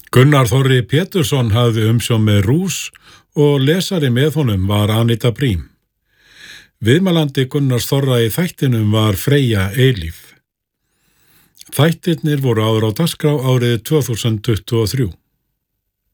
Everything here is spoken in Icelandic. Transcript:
Gunnar Þorri Pétursson hafði umsjón með Rús og lesari með honum var Anita Brím. Viðmælandi Gunnars Þorra í þættinum var Freyja Eilíf. Þættirnir voru áður á dagskrá árið 2023.